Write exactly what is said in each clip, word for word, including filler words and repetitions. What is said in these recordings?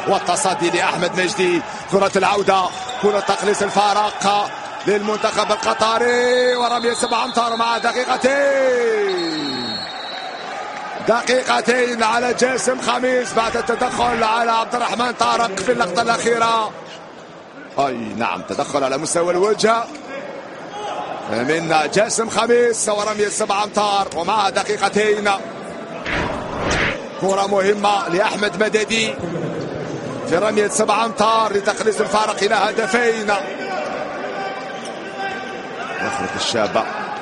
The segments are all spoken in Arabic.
والتصدي لأحمد مجدي. كرة العودة، كرة تقليص الفارق للمنتخب القطري، ورمية سبع أمتار مع دقيقتين دقيقتين على جاسم خميس بعد التدخل على عبد الرحمن طارق في اللقطة الأخيرة. أي نعم، تدخل على مستوى الوجه من جاسم خميس، ورمية سبع أمتار ومعها دقيقتين. كرة مهمة لأحمد مددي في رمية سبع أمتار لتقليص الفارق إلى هدفين. نخرة الشابة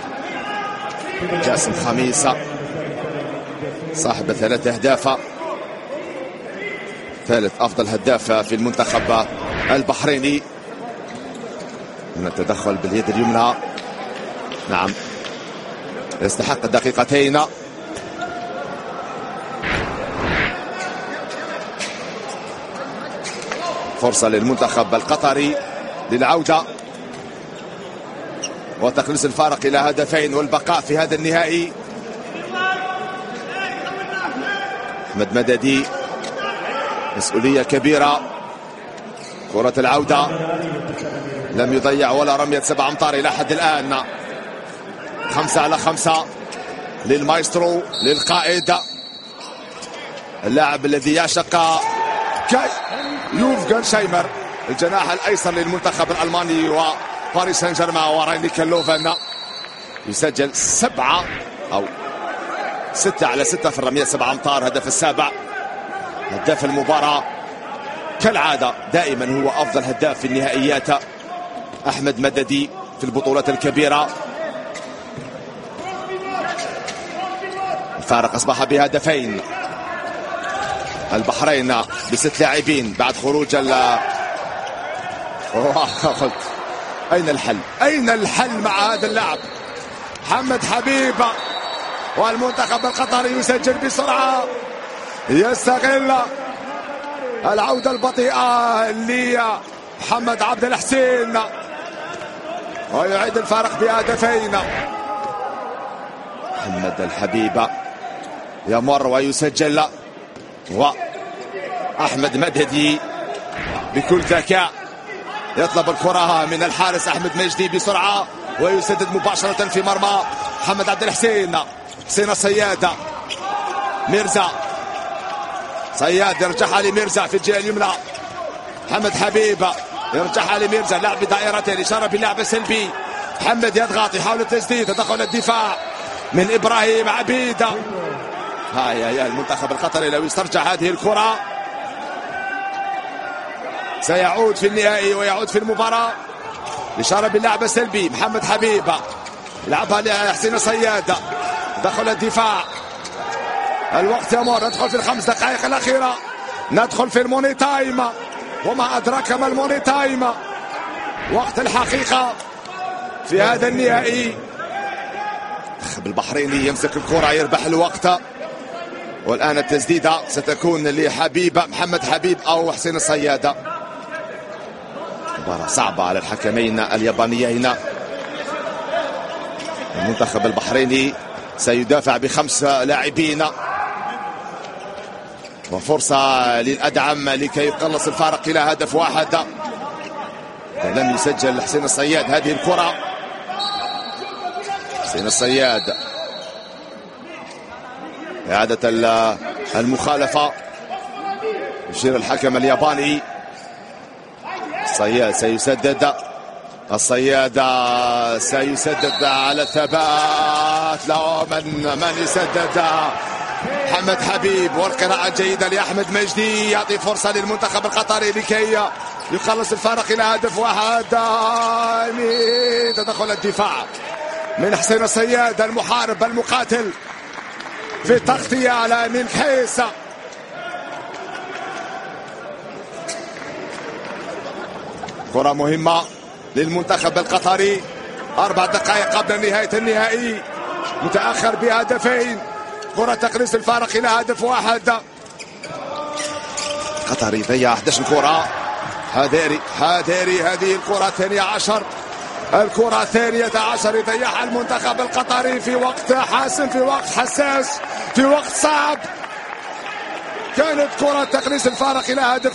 جاسم خميس صاحب ثلاث أهداف، ثالث أفضل هداف في المنتخب البحريني. من التدخل باليد اليمنى، نعم يستحق الدقيقتين. فرصة للمنتخب القطري للعودة وتقليص الفارق إلى هدفين والبقاء في هذا النهائي. أحمد مددي، مسؤولية كبيرة. كرة العودة، لم يضيع ولا رمية سبع أمتار إلى حد الآن. خمسة على خمسة للمايسترو، للقائد، اللاعب الذي يعشق كاي يوفغان شايمر، الجناح الأيسر للمنتخب الألماني وباريس سان جيرمان ورينيكا لوفن. يسجل سبعة أو ستة على ستة في الرمية سبع أمتار، هدف السابع، هداف المباراة كالعادة دائما هو أفضل هداف في النهائيات. أحمد مددي في البطولات الكبيرة. الفارق أصبح بهدفين. البحرين بست لاعبين بعد خروج ال أين الحل؟ أين الحل مع هذا اللاعب؟ محمد حبيب، والمنتخب القطري يسجل بسرعة، يستغل العودة البطيئة لمحمد عبد الحسين ويعيد الفارق بهدفين. محمد الحبيب يمر ويسجل، وأحمد مددي بكل ذكاء يطلب الكرة من الحارس أحمد مجدي بسرعة ويسدد مباشرة في مرمى محمد عبد الحسين. حسين الصياد، ميرزا، صياد يرجعها لميرزا في الجهة اليمنى. محمد حبيب يرجعها لميرزا، لعب بدائرتين، إشارة باللعب السلبي. محمد يضغط، يحاول التسديد، تدخل الدفاع من إبراهيم عبيدة. هاي يا المنتخب القطري لو يسترجع هذه الكرة سيعود في النهائي ويعود في المباراة. إشارة باللعب السلبي، محمد حبيب لعبها لحسين الصياد، دخل الدفاع. الوقت يمر، ندخل في الخمس دقائق الأخيرة، ندخل في الموني تايم، وما أدراك ما الموني تايم، وقت الحقيقة في هذا النهائي. البحريني يمسك الكرة، يربح الوقت، والآن التسديدة ستكون لحبيب، محمد حبيب أو حسين الصيادة. مباراة صعبة على الحكمين اليابانيين. المنتخب البحريني سيدافع بخمس لاعبين، وفرصة للأدعم لكي يقلص الفارق إلى هدف واحد. لم يسجل حسين الصياد هذه الكرة. حسين الصياد، إعادة المخالفة، يشير الحكم الياباني. الصياد سيسدد، الصياد سيسدد على الثبات، لا من من يسدد؟ محمد حبيب، والقراءة جيدة لأحمد مجدي، يعطي فرصة للمنتخب القطري لكي يخلص الفارق إلى هدف واحد. تدخل الدفاع من حسين الصياد، المحارب المقاتل في التغطية على من حيس. كرة مهمة للمنتخب القطري، أربع دقائق قبل نهاية النهائي، متأخر بهدفين. كرة تقليص الفارق إلى هدف واحد. قطري ضيع أحد عشر كرة. هاديري هاديري هذه الكرة الثانية عشر، الكرة الثانية عشر يضيعها المنتخب القطري في وقت حاسم، في وقت حساس، في وقت صعب. كانت كرة تقليص الفارق إلى هدف